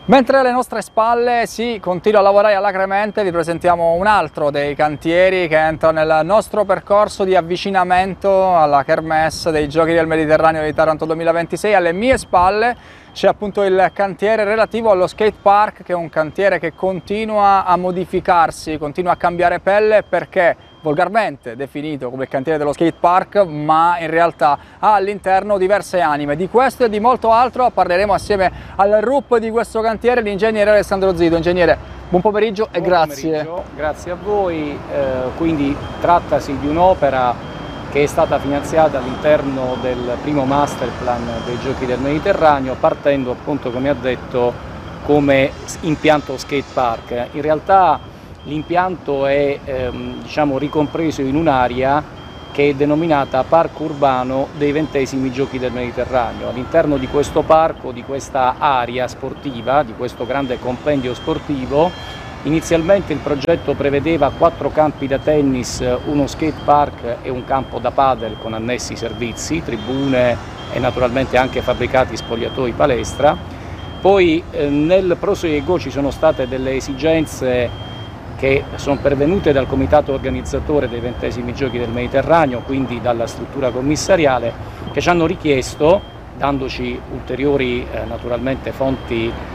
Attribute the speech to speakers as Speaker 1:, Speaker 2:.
Speaker 1: Mentre alle nostre spalle si continua a lavorare alacremente, vi presentiamo un altro dei cantieri che entra nel nostro percorso di avvicinamento alla Kermesse dei Giochi del Mediterraneo di Taranto 2026. Alle mie spalle c'è appunto il cantiere relativo allo skate park, che è un cantiere che continua a modificarsi, continua a cambiare pelle, perché volgarmente definito come il cantiere dello skate park, ma in realtà ha all'interno diverse anime. Di questo e di molto altro parleremo assieme al RUP di questo cantiere, l'ingegnere Alessandro Zito. Ingegnere, buon pomeriggio e grazie.
Speaker 2: Grazie a voi. Quindi trattasi di un'opera che è stata finanziata all'interno del primo master plan dei Giochi del Mediterraneo, partendo appunto, come ha detto, come impianto skate park. In realtà l'impianto è ricompreso in un'area che è denominata Parco Urbano dei XX Giochi del Mediterraneo. All'interno di questo parco, di questa area sportiva, di questo grande compendio sportivo, inizialmente il progetto prevedeva 4 campi da tennis, uno skate park e un campo da padel con annessi servizi, tribune e naturalmente anche fabbricati spogliatoi palestra. Poi nel proseguo ci sono state delle esigenze che sono pervenute dal comitato organizzatore dei XX Giochi del Mediterraneo, quindi dalla struttura commissariale, che ci hanno richiesto, dandoci ulteriori naturalmente fonti